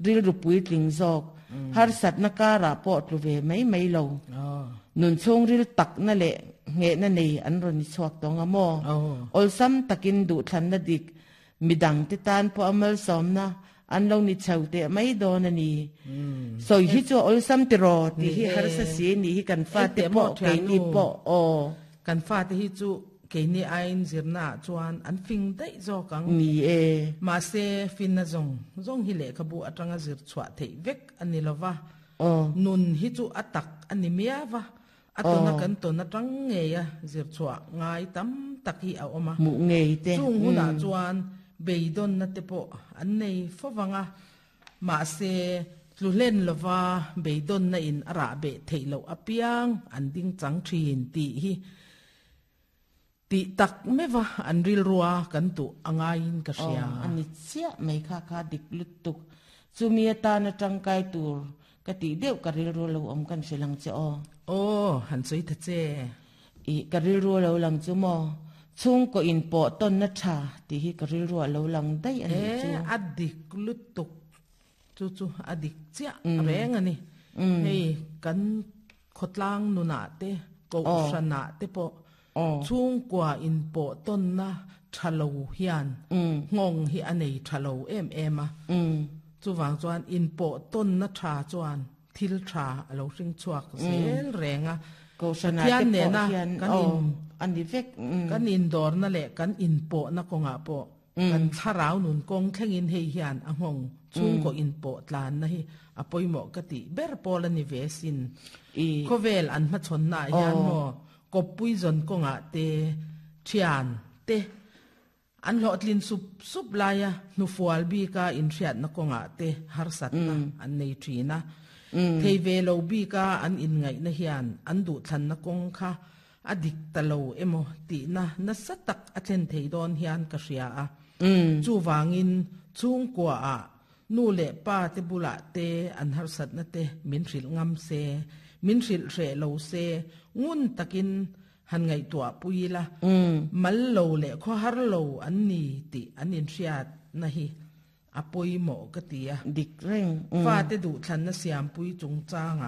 ril rupui tling zok har sat na kara po tlu ve mai lo nun chung ril tak na le nge na nei an ron ni chuak tonga mo ol sam takin du thlan na dik midang te tan po amal som na an lo ni chaute mai do na ni so hi chu ol sam ti ro ti hi har sa si ni hi kan fa te po ke ni po kan fa te hi chu ke ni ain zirna chuan an fing dai zo kang ni ma se fin na zong hi le khabu atanga zir chwa thei vek ani lova nun hi chu atak ani mia wa atona kan to na tang nge ya zir chwa ngai tam tak hi a oma mu nge te chung huna chuan beidon na te po an nei fowanga ma se tlulen lova beidon na in ara be theilo apiang an ding chang thin ti hi ti tak mewa an ril ruwa kan tu angain ka sia ani chia mai kha dik lutuk chumia ta na tangkai tur ka ti deu ka ril ru lo om kan silang che han sei tha che i ka ril ru lo lang chu mo chung ko in po ton na tha ti hi ka ril ru lo lang dai ani chu adik lutuk chu adik chia reng ani hei kan khotlang nuna te ko shana te po chung kwa in po ton na thalo hian ngong hi anei thalo em a chu wang chuan in po ton na tha chuan thil tha alo ring chuak zel renga ko shana te po hian an di vek kan in dor na le kan in po na ko nga po kan tharau nun kong thlengin hei hian a ngong chung ko in po tlan na hi apoi mo kati ber pol ani vesin kovel an ma chon na hian mo ko puizon ko nga te thian te an lo tlin sup laya nu fual bi ka in thiat na ko nga te har sat na an nei thina thei ve lo bi ka an in ngai na hian an du than na kong kha adik talo emo ti na satak athen thei don hian ka ria a chu wangin chung kwa a nu le pa te bula te an har sat na te min ril ngam se min ril re lo se ngun takin han ngai tua puila mal lo le kho har lo an ni ti an in riat na hi apoi mo ka tia dik reng fa te du than na siam pui chung changa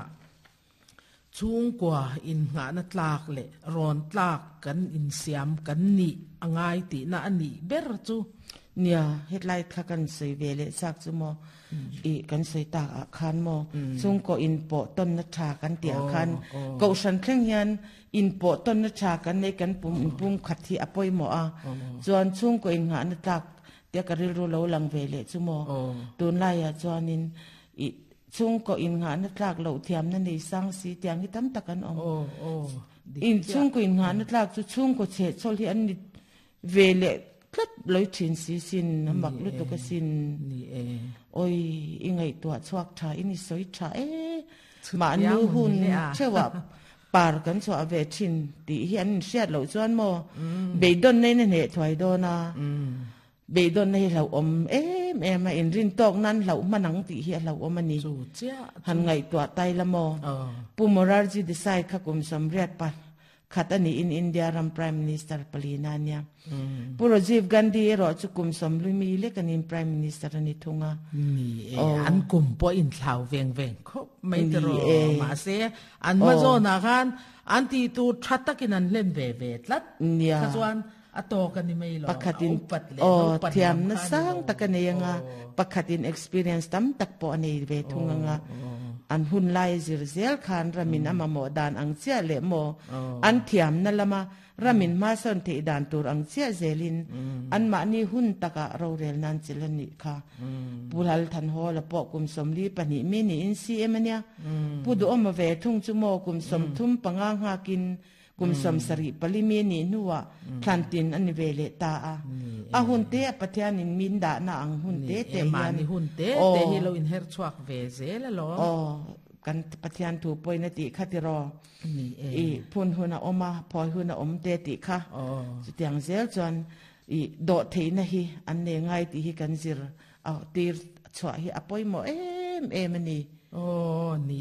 chung kwa in nga na tlak le ron tlak kan in siam kan ni angai ti na ani ber chu nia headlight kha kan sei vele sak chu mo i kan sei ta khan mo chung ko in po ton na tha kan tia khan ko san thleng hian in po ton na tha kan nei kan pum khathi apoi mo a chuan chung ko in nga na tak tia ka ril ru lo lang vele chu mo tun la ya chuan in i chung ko in nga na tlak lo thiam na nei sang si tiang hi tam takan om in chung ko in nga na tlak chu chung ko che chol hi an ni vele klat loi thin si sin mak lu to ka sin ni oi ingai tua chuak tha ini soi tha ma nu hun chewa par kan so ave thin ti hian siat lo chuan mo be don nei ne thoi do na be don nei lo om em in rin tok nan lo manang ti hi lo om ani chu chia han ngai tua tai la mo pumorarji desai kha kum samriat pa khatani in India ram Prime Minister Palinania puro Rajiv Gandhi ro chukum somlumi le kanin Prime Minister ani thunga ni an kum po in thlau veng khop mai te ro ma se an ma zo na khan anti tu thatakin an len ve tlat khazuan ato kan ni mai lo pakhatin thiam na sang takane nga pakhatin experience tam tak po ani ve thunga nga an hun lai zir zel khan ramin ama mo dan ang chia le mo an thiam na lama ramin ma son the dan tur ang chia zelin an ma ni hun taka ro rel nan chilani kha pulal than ho la po kum somli pani mi ni in si emania pudu om ve thung chu mo kum som thum pangang ha kin kum som sari palimi ni nuwa tlantin an vele ta a hun te pathian in min da na ang hun te te ma ni hun te hi lo in her chuak ve zel lo kan pathian thu poina ti khatiro ni phun huna oma phoi huna om te ti kha tiang zel chon i do theina hi an ne ngai ti hi kan zir a tir chwa hi apoi mo em ani ni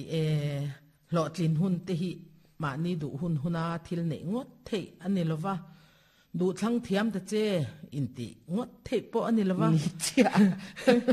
lo tlin hun te hi ma ni du hun huna thil ne ngot the ani lova du thlang thiam ta che in ti ngot the po ani lova ni chia